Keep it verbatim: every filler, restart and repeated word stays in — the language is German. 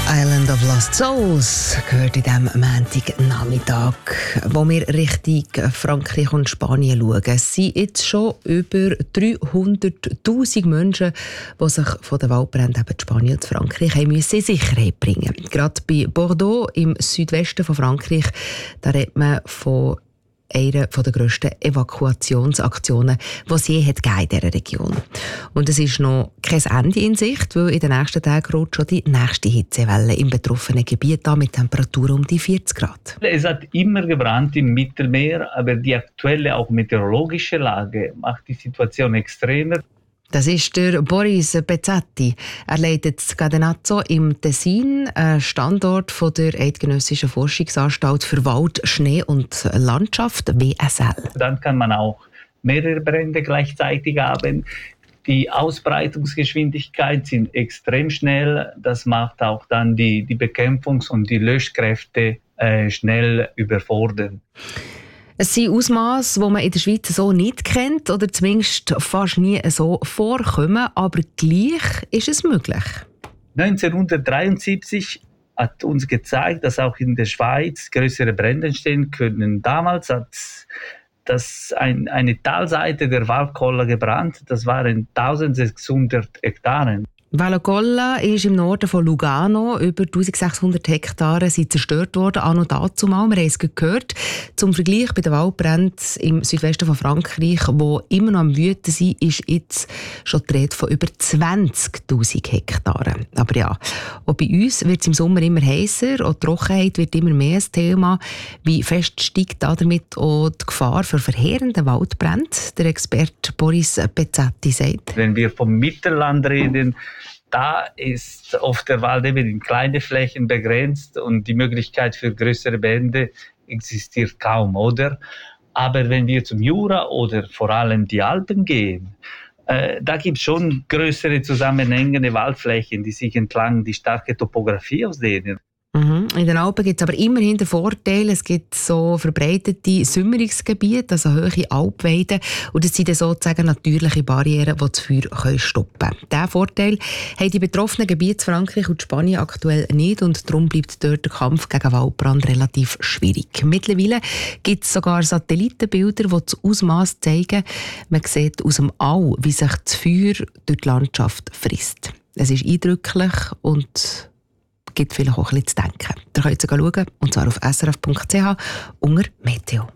Island of Lost Souls gehört in diesem Montagnachmittag, wo wir Richtung Frankreich und Spanien schauen. Es sind jetzt schon über dreihunderttausend Menschen, die sich von den Waldbränden in Spanien und Frankreich haben müssen in Sicherheit bringen. Gerade bei Bordeaux im Südwesten von Frankreich, da redet man von einer der grössten Evakuationsaktionen, die es je hat in dieser Region. Und es ist noch kein Ende in Sicht, weil in den nächsten Tagen rutscht schon die nächste Hitzewelle im betroffenen Gebiet an mit Temperaturen um die vierzig Grad. Es hat immer gebrannt im Mittelmeer, aber die aktuelle auch meteorologische Lage macht die Situation extremer. Das ist der Boris Pezzati. Er leitet das Cadenazzo im Tessin, ein Standort von der Eidgenössischen Forschungsanstalt für Wald, Schnee und Landschaft, W S L. Dann kann man auch mehrere Brände gleichzeitig haben. Die Ausbreitungsgeschwindigkeit sind extrem schnell. Das macht auch dann die, die Bekämpfungs- und die Löschkräfte äh, schnell überfordern. Es sind Ausmaße, die man in der Schweiz so nicht kennt oder zumindest fast nie so vorkommen, aber gleich ist es möglich. neunzehnhundertdreiundsiebzig hat uns gezeigt, dass auch in der Schweiz größere Brände entstehen können. Damals hat das ein, eine Talseite der Valcolla gebrannt. Das waren eintausendsechshundert Hektaren. Valcolla ist im Norden von Lugano. Über eintausendsechshundert Hektare sind zerstört worden, anno dazumal. Wir haben es gehört. Zum Vergleich bei den Waldbränden im Südwesten von Frankreich, die immer noch am Wüten sind, ist jetzt schon die Rede von über zwanzigtausend Hektaren. Aber ja, auch bei uns wird es im Sommer immer heißer, auch die Trockenheit wird immer mehr ein Thema. Wie fest steigt damit auch die Gefahr für verheerende Waldbrände? Der Experte Boris Pezzati sagt: Wenn wir vom Mittelland reden, da ist oft der Wald eben in kleine Flächen begrenzt und die Möglichkeit für größere Brände existiert kaum, oder? Aber wenn wir zum Jura oder vor allem die Alpen gehen, äh, da gibt es schon größere zusammenhängende Waldflächen, die sich entlang die starke Topografie ausdehnen. In den Alpen gibt es aber immerhin den Vorteil, es gibt so verbreitete Säumerungsgebiete, also hohe Alpweiden, und das sind dann sozusagen natürliche Barrieren, die das Feuer stoppen können. Diesen Vorteil haben die betroffenen Gebiete Frankreich und Spanien aktuell nicht, und darum bleibt dort der Kampf gegen Waldbrand relativ schwierig. Mittlerweile gibt es sogar Satellitenbilder, die das Ausmaß zeigen. Man sieht aus dem All, wie sich das Feuer durch die Landschaft frisst. Es ist eindrücklich und gibt vielleicht auch ein bisschen zu denken. Ihr könnt schauen, und zwar auf s r f punkt c h unter Meteo.